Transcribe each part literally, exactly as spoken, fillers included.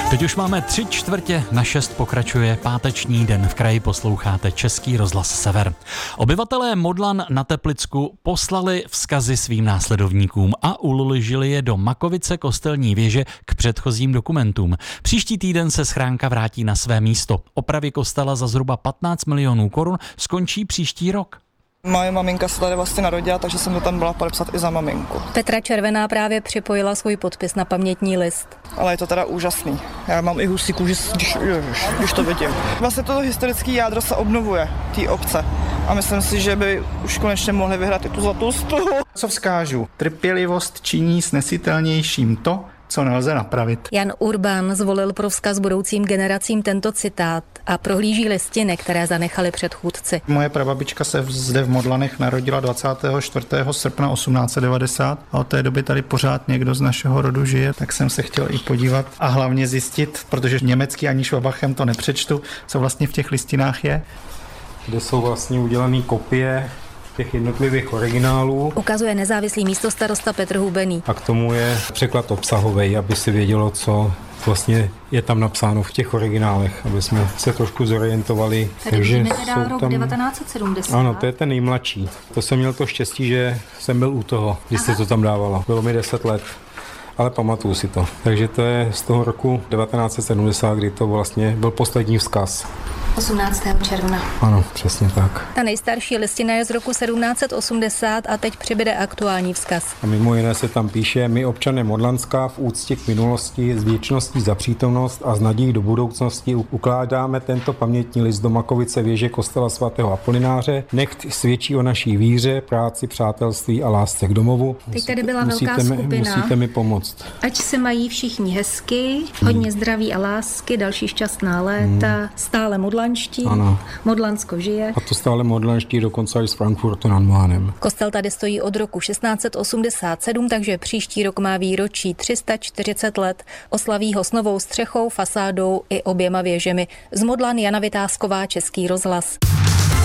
Teď už máme tři čtvrtě na šest, pokračuje páteční den. V kraji posloucháte Český rozhlas Sever. Obyvatelé Modlan na Teplicku poslali vzkazy svým následovníkům a uložili je do Makovice kostelní věže k předchozím dokumentům. Příští týden se schránka vrátí na své místo. Opravy kostela za zhruba patnáct milionů korun skončí příští rok. Moje maminka se tady vlastně narodila, takže jsem to tam byla podepsat i za maminku. Petra Červená právě připojila svůj podpis na pamětní list. Ale je to teda úžasný. Já mám i husí kůži, když, když to vidím. Vlastně toto historické jádro se obnovuje, té obce. A myslím si, že by už konečně mohli vyhrát i tu zlatou stuhu. Co vzkážu? Trpělivost činí snesitelnějším to, co nelze napravit. Jan Urban zvolil pro vzkaz budoucím generacím tento citát a prohlíží listiny, které zanechali předchůdci. Moje prababička se zde v Modlanech narodila dvacátého čtvrtého srpna osmnáct set devadesát a od té doby tady pořád někdo z našeho rodu žije, tak jsem se chtěl i podívat a hlavně zjistit, protože německý ani Schwabachem to nepřečtu, co vlastně v těch listinách je. Kde jsou vlastně udělané kopie těch jednotlivých originálů. Ukazuje nezávislý místostarosta Petr Hubený. A k tomu je překlad obsahový, aby si vědělo, co vlastně je tam napsáno v těch originálech, aby jsme se trošku zorientovali. Tady Takže teda rok tam... devatenáct set sedmdesát. Ano, to je ten nejmladší. To jsem měl to štěstí, že jsem byl u toho, když se to tam dávalo. Bylo mi deset let. Ale pamatuju si to. Takže to je z toho roku devatenáct set sedmdesát, kdy to vlastně byl poslední vzkaz. osmnáctého června. Ano, přesně tak. Ta nejstarší listina je z roku sedmnáct set osmdesát a teď přibyde aktuální vzkaz. A mimo jiné se tam píše: my občané Modlanska v úctě k minulosti, s věčností za přítomnost a s nadějí do budoucnosti ukládáme tento pamětní list do Makovice věže kostela svatého Apolináře. Nechť svědčí o naší víře, práci, přátelství a lásce k domovu. Teď tady byla musíte velká mi, skupina. Musíte mi pomoct. Ať se mají všichni hezky, hodně zdraví a lásky, další šťastná léta, hmm. stále modlanští, ano. Modlansko žije. A to stále modlanští dokonce i z Frankfurtu nad Mohanem. Kostel tady stojí od roku šestnáct set osmdesát sedm, takže příští rok má výročí tři sta čtyřicet let. Oslaví ho s novou střechou, fasádou i oběma věžemi. Z Modlan Jana Vytázková, Český rozhlas.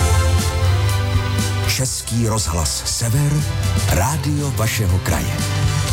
Český rozhlas Sever, rádio vašeho kraje.